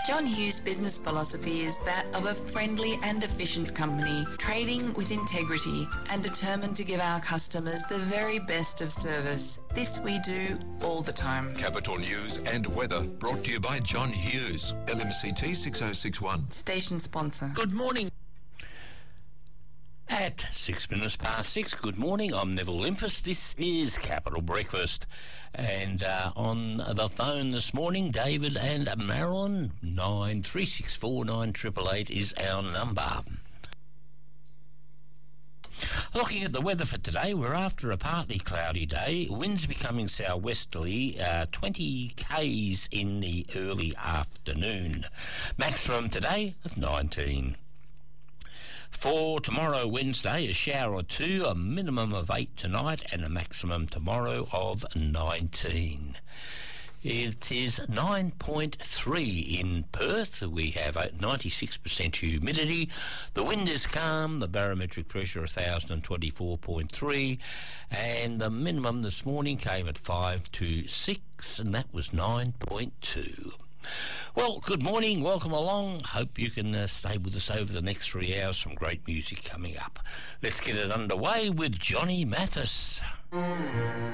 John Hughes' business philosophy is that of a friendly and efficient company, trading with integrity and determined to give our customers the very best of service. This we do all the time. Capital News and weather brought to you by John Hughes, LMCT 6061. Station sponsor. Good morning. At 6 minutes past 6, good morning, I'm Neville Limpus. This is Capital Breakfast. And on the phone this morning, David and Marilyn, 9364 9888 is our number. Looking at the weather for today, we're after a partly cloudy day. Winds becoming southwesterly, 20 k's in the early afternoon. Maximum today of 19. For tomorrow, Wednesday, a shower or two, a minimum of 8 tonight and a maximum tomorrow of 19. It is 9.3 in Perth. We have 96% humidity. The wind is calm. The barometric pressure 1,024.3. And the minimum this morning came at 5 to 6, and that was 9.2. Well, good morning, welcome along. Hope you can stay with us over the next 3 hours. Some great music coming up. Let's get it underway with Johnny Mathis.